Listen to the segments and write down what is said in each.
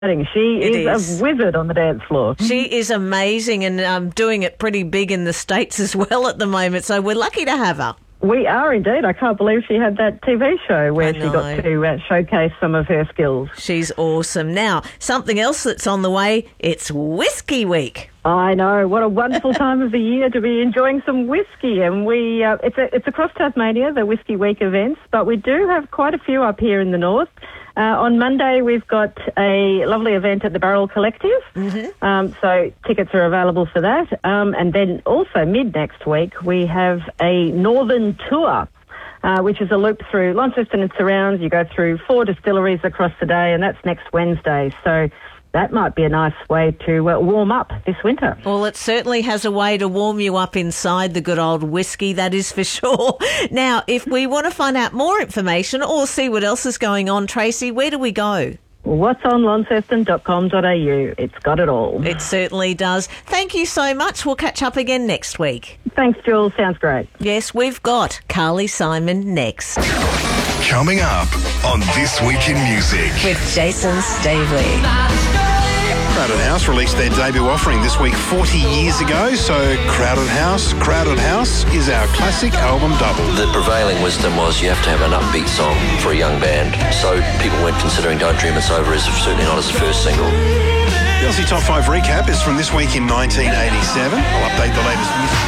She is a wizard on the dance floor. She is amazing and doing it pretty big in the States as well at the moment, so we're lucky to have her. We are indeed. I can't believe she had that TV show where she got to showcase some of her skills. She's awesome. Now, something else that's on the way, it's Whiskey Week. I know. What a wonderful time of the year to be enjoying some whiskey. And it's across Tasmania, the Whiskey Week events, but we do have quite a few up here in the north. On Monday, we've got a lovely event at the Barrel Collective. Mm-hmm. So tickets are available for that. And then also mid-next week, we have a Northern Tour, which is a loop through Launceston and surrounds. You go through 4 distilleries across the day, and that's next Wednesday. So that might be a nice way to warm up this winter. Well, it certainly has a way to warm you up inside the good old whiskey, that is for sure. Now, if we want to find out more information or see what else is going on, Tracy, where do we go? What's on launceston.com.au? It's got it all. It certainly does. Thank you so much. We'll catch up again next week. Thanks, Jules. Sounds great. Yes, we've got Carly Simon next. Coming up on This Week in Music with Jason Stavely. Crowded House released their debut offering this week 40 years ago, so Crowded House is our classic album double. The prevailing wisdom was you have to have an upbeat song for a young band, so people weren't considering Don't Dream It's Over as certainly not as the first single. The Aussie Top 5 recap is from this week in 1987. I'll update the latest music.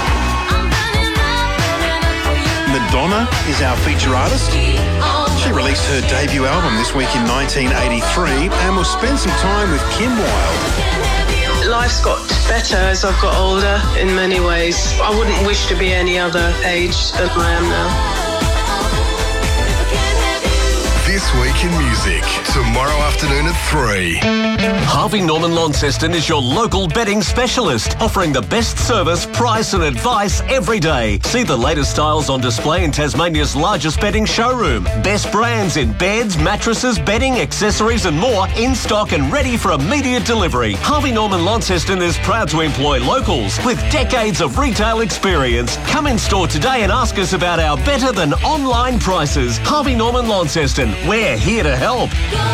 Madonna is our feature artist. She released her debut album this week in 1983 and will spend some time with Kim Wilde. Life's got better as I've got older in many ways. I wouldn't wish to be any other age than I am now. This Week in Music, tomorrow afternoon at 3. Harvey Norman Launceston is your local bedding specialist, offering the best service, price and advice every day. See the latest styles on display in Tasmania's largest bedding showroom. Best brands in beds, mattresses, bedding, accessories and more in stock and ready for immediate delivery. Harvey Norman Launceston is proud to employ locals with decades of retail experience. Come in store today and ask us about our better than online prices. Harvey Norman Launceston. We're here to help.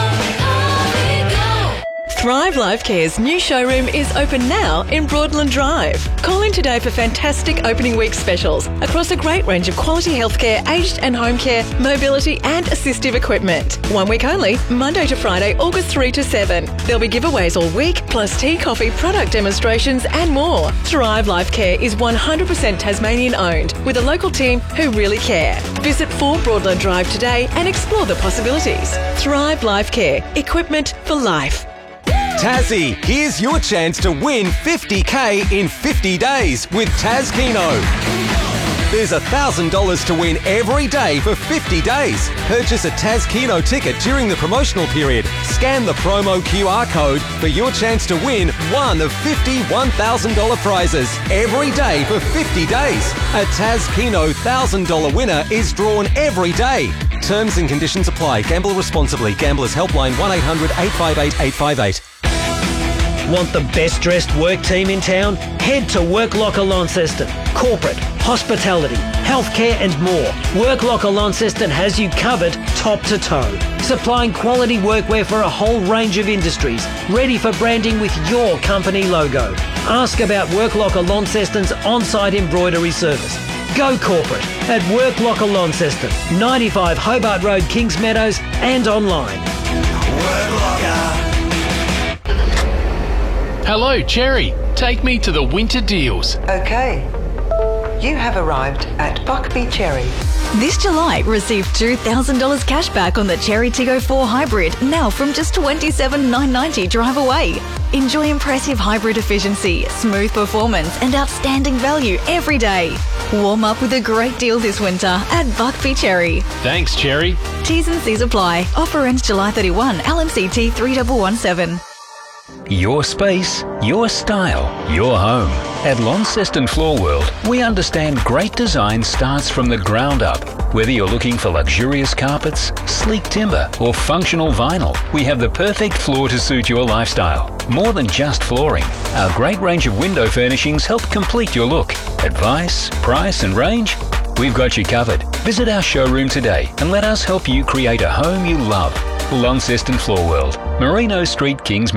Thrive Life Care's new showroom is open now in Broadland Drive. Call in today for fantastic opening week specials across a great range of quality healthcare, aged and home care, mobility and assistive equipment. 1 week only, Monday to Friday, August 3 to 7. There'll be giveaways all week, plus tea, coffee, product demonstrations and more. Thrive Life Care is 100% Tasmanian owned with a local team who really care. Visit 4 Broadland Drive today and explore the possibilities. Thrive Life Care. Equipment for life. Tassie, here's your chance to win $50,000 in 50 days with Tas Keno. There's $1,000 to win every day for 50 days. Purchase a Tas Keno ticket during the promotional period. Scan the promo QR code for your chance to win one of 50 $1,000 prizes every day for 50 days. A Tas Keno $1,000 winner is drawn every day. Terms and conditions apply. Gamble responsibly. Gamblers Helpline 1-800-858-858. Want the best dressed work team in town? Head to Work Locker Launceston. Corporate, hospitality, healthcare and more. Work Locker Launceston has you covered top to toe. Supplying quality workwear for a whole range of industries. Ready for branding with your company logo. Ask about Work Locker Launceston's on-site embroidery service. Go corporate at Work Locker Launceston, 95 Hobart Road, Kings Meadows and online. Work Locker. Hello, Cherry. Take me to the winter deals. Okay. You have arrived at Buckby Cherry. This July, receive $2,000 cash back on the Cherry Tiggo 4 Hybrid, now from just $27,990 drive away. Enjoy impressive hybrid efficiency, smooth performance and outstanding value every day. Warm up with a great deal this winter at Buckby Cherry. Thanks, Cherry. T's and C's apply. Offer ends July 31. LMCT 3117. Your space, your style, your home. At Launceston Floor World, we understand great design starts from the ground up. Whether you're looking for luxurious carpets, sleek timber, or functional vinyl, we have the perfect floor to suit your lifestyle. More than just flooring, our great range of window furnishings help complete your look. Advice, price, and range? We've got you covered. Visit our showroom today and let us help you create a home you love. Launceston Floor World, Merino Street, Kings